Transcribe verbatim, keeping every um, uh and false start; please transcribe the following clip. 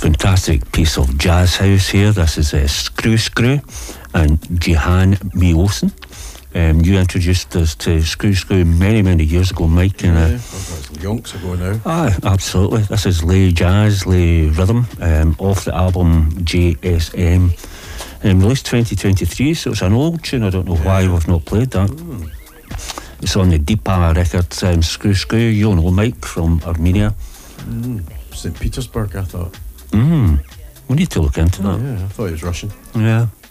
fantastic piece of jazz house here. This is uh, Screw Screw and Jihan Miosen. Um, you introduced us to Screw Screw many, many years ago, Mike. And, uh, yeah, that's yonks ago now. Ah, absolutely. This is Lay Jazz, Lay Rhythm, um, off the album J S M. Um, released twenty twenty-three, so it's an old tune. I don't know yeah. why we've not played that. Mm. It's on the Deepa record, um, Screw Screw. You know Mike from Armenia. Mm. Saint Petersburg, I thought. Mm. We need to look into that. Yeah, I thought he was Russian. Yeah.